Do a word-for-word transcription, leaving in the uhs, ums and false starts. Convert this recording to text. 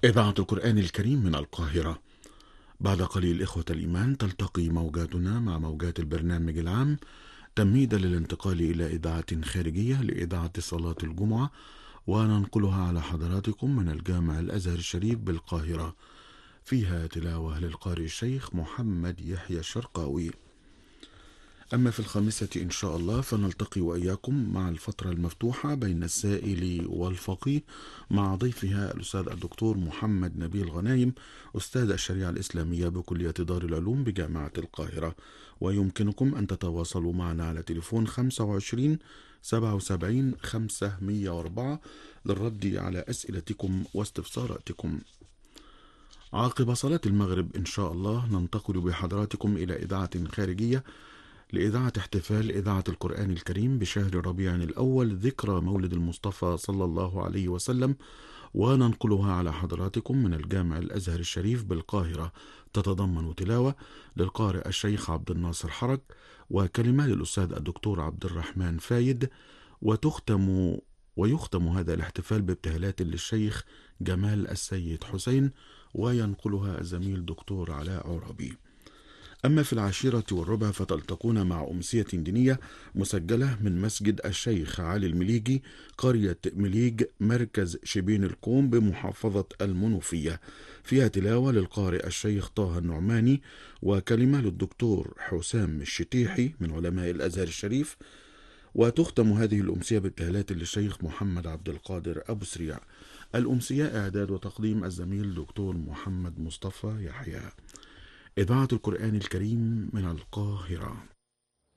إذاعة القرآن الكريم من القاهرة. بعد قليل إخوة الإيمان تلتقي موجاتنا مع موجات البرنامج العام تمهيدا للانتقال إلى إذاعة خارجية لإذاعة صلاة الجمعة، وننقلها على حضراتكم من الجامع الأزهر الشريف بالقاهرة، فيها تلاوة للقارئ الشيخ محمد يحيى الشرقاوي. أما في الخامسة إن شاء الله فنلتقي وإياكم مع الفترة المفتوحة بين السائل والفقيه مع ضيفها الأستاذ الدكتور محمد نبيل غنايم، أستاذ الشريعة الإسلامية بكلية دار العلوم بجامعة القاهرة. ويمكنكم أن تتواصلوا معنا على تليفون خمسة وعشرين سبعة وسبعين خمسمائة وأربعة للرد على أسئلتكم واستفساراتكم. عقب صلاة المغرب إن شاء الله ننتقل بحضراتكم إلى إذاعة خارجية لإذاعة احتفال إذاعة القرآن الكريم بشهر ربيع الأول، ذكرى مولد المصطفى صلى الله عليه وسلم، وننقلها على حضراتكم من الجامع الأزهر الشريف بالقاهرة، تتضمن تلاوة للقارئ الشيخ عبد الناصر حرج وكلمة للأستاذ الدكتور عبد الرحمن فايد، وتختم ويختم هذا الاحتفال بابتهالات للشيخ جمال السيد حسين، وينقلها الزميل دكتور علاء عرابي. أما في العاشرة والربع فتلتقون مع أمسية دينية مسجلة من مسجد الشيخ علي المليجي، قرية مليج، مركز شبين الكوم بمحافظة المنوفية، فيها تلاوة للقارئ الشيخ طه النعماني وكلمة للدكتور حسام الشتيحي من علماء الأزهر الشريف، وتختم هذه الأمسية بابتهالات للشيخ محمد عبد القادر أبو سريع. الأمسية إعداد وتقديم الزميل دكتور محمد مصطفى يحيى. إذاعة القرآن الكريم من القاهرة.